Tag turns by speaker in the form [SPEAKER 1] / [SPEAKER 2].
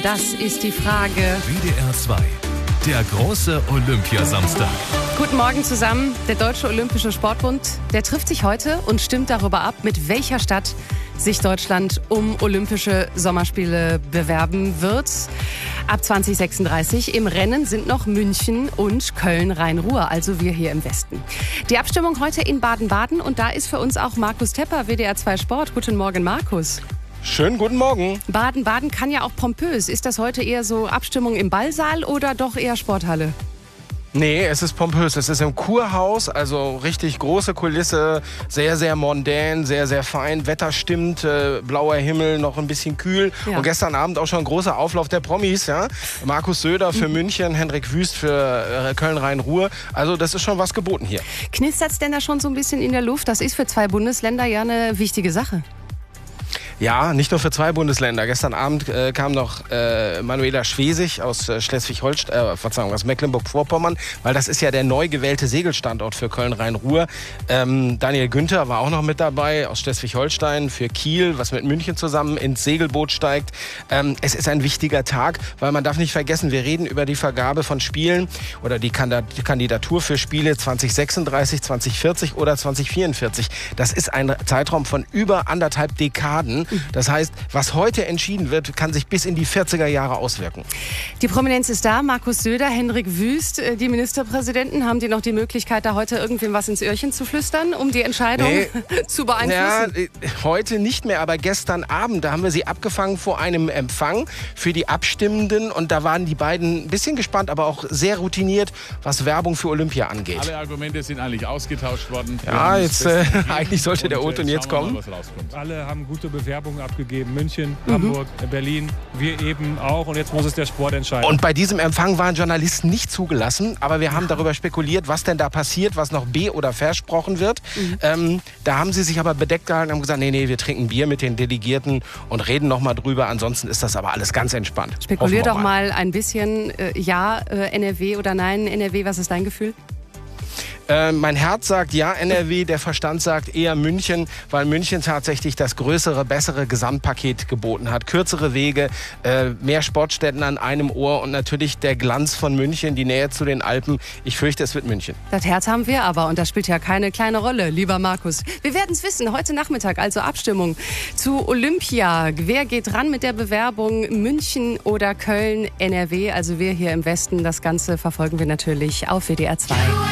[SPEAKER 1] Das ist die Frage.
[SPEAKER 2] WDR 2, der große Olympiasamstag.
[SPEAKER 1] Guten Morgen zusammen. Der Deutsche Olympische Sportbund, der trifft sich heute und stimmt darüber ab, mit welcher Stadt sich Deutschland um Olympische Sommerspiele bewerben wird. Ab 2036. Im Rennen sind noch München und Köln-Rhein-Ruhr, also wir hier im Westen. Die Abstimmung heute in Baden-Baden und da ist für uns auch Markus Tepper, WDR 2 Sport. Guten Morgen, Markus.
[SPEAKER 3] Schönen guten Morgen.
[SPEAKER 1] Baden-Baden kann ja auch pompös. Ist das heute eher so Abstimmung im Ballsaal oder doch eher Sporthalle?
[SPEAKER 3] Nee, es ist pompös. Es ist im Kurhaus, also richtig große Kulisse, sehr, sehr mondän, sehr, sehr fein. Wetter stimmt, blauer Himmel, noch ein bisschen kühl. Ja. Und gestern Abend auch schon ein großer Auflauf der Promis. Ja? Markus Söder für München, Hendrik Wüst für Köln-Rhein-Ruhr. Also das ist schon was geboten hier.
[SPEAKER 1] Knistert's denn da schon so ein bisschen in der Luft? Das ist für zwei Bundesländer ja eine wichtige Sache.
[SPEAKER 3] Ja, nicht nur für zwei Bundesländer. Gestern Abend kam noch Manuela Schwesig aus aus Mecklenburg-Vorpommern, weil das ist ja der neu gewählte Segelstandort für Köln-Rhein-Ruhr. Daniel Günther war auch noch mit dabei aus Schleswig-Holstein für Kiel, was mit München zusammen ins Segelboot steigt. Es ist ein wichtiger Tag, weil man darf nicht vergessen, wir reden über die Vergabe von Spielen oder die Kandidatur für Spiele 2036, 2040 oder 2044. Das ist ein Zeitraum von über 1,5 Dekaden. Das heißt, was heute entschieden wird, kann sich bis in die 40er Jahre auswirken.
[SPEAKER 1] Die Prominenz ist da. Markus Söder, Hendrik Wüst, die Ministerpräsidenten. Haben die noch die Möglichkeit, da heute irgendwem was ins Öhrchen zu flüstern, um die Entscheidung zu beeinflussen?
[SPEAKER 3] Ja, heute nicht mehr, aber gestern Abend, da haben wir sie abgefangen vor einem Empfang für die Abstimmenden. Und da waren die beiden ein bisschen gespannt, aber auch sehr routiniert, was Werbung für Olympia angeht.
[SPEAKER 4] Alle Argumente sind eigentlich ausgetauscht worden.
[SPEAKER 3] Ja, jetzt eigentlich sollte der O-Ton jetzt kommen.
[SPEAKER 5] Alle haben gute Bewerbungen abgegeben. München, Hamburg, Berlin, wir eben auch. Und jetzt muss es der Sport entscheiden.
[SPEAKER 3] Und bei diesem Empfang waren Journalisten nicht zugelassen. Aber wir haben darüber spekuliert, was denn da passiert, was noch oder versprochen wird. Da haben sie sich aber bedeckt gehalten und haben gesagt, nee, wir trinken Bier mit den Delegierten und reden noch mal drüber. Ansonsten ist das aber alles ganz entspannt.
[SPEAKER 1] Spekulier doch mal ein bisschen. NRW oder nein, NRW, was ist dein Gefühl?
[SPEAKER 3] Mein Herz sagt ja, NRW, der Verstand sagt eher München, weil München tatsächlich das größere, bessere Gesamtpaket geboten hat. Kürzere Wege, mehr Sportstätten an einem Ohr und natürlich der Glanz von München, die Nähe zu den Alpen. Ich fürchte, es wird München.
[SPEAKER 1] Das Herz haben wir aber und das spielt ja keine kleine Rolle, lieber Markus. Wir werden es wissen, heute Nachmittag, also Abstimmung zu Olympia. Wer geht ran mit der Bewerbung München oder Köln, NRW? Also wir hier im Westen, das Ganze verfolgen wir natürlich auf WDR 2.